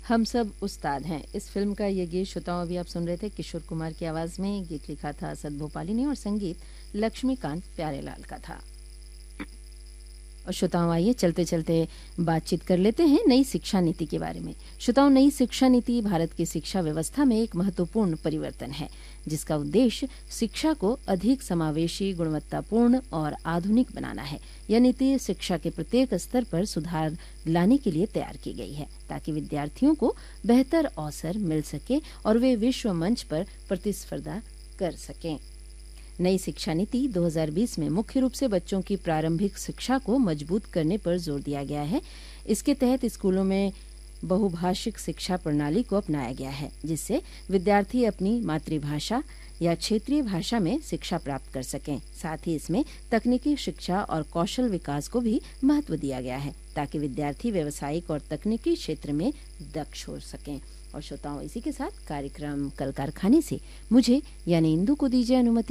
हम सब उस्ताद हैं। इस फिल्म का ये गीत श्रोताओं अभी आप सुन रहे थे किशोर कुमार की आवाज में। गीत लिखा था असद भोपाली ने और संगीत लक्ष्मीकांत प्यारेलाल का था। और श्रोताओं आइए चलते चलते बातचीत कर लेते हैं नई शिक्षा नीति के बारे में। श्रोताओं, नई शिक्षा नीति भारत की शिक्षा व्यवस्था में एक महत्वपूर्ण परिवर्तन है, जिसका उद्देश्य शिक्षा को अधिक समावेशी, गुणवत्तापूर्ण और आधुनिक बनाना है। यह नीति शिक्षा के प्रत्येक स्तर पर सुधार लाने के लिए तैयार की गई है, ताकि विद्यार्थियों को बेहतर अवसर मिल सके और वे विश्व मंच पर प्रतिस्पर्धा कर सकें। नई शिक्षा नीति 2020 में मुख्य रूप से बच्चों की प्रारंभिक शिक्षा को मजबूत करने पर जोर दिया गया है। इसके तहत स्कूलों में बहुभाषिक शिक्षा प्रणाली को अपनाया गया है, जिससे विद्यार्थी अपनी मातृभाषा या क्षेत्रीय भाषा में शिक्षा प्राप्त कर सकें। साथ ही इसमें तकनीकी शिक्षा और कौशल विकास को भी महत्व दिया गया है, ताकि विद्यार्थी व्यावसायिक और तकनीकी क्षेत्र में दक्ष हो सकें। और श्रोताओं, इसी के साथ कार्यक्रम कल कारखाने से मुझे यानी इंदु को दीजिए अनुमति।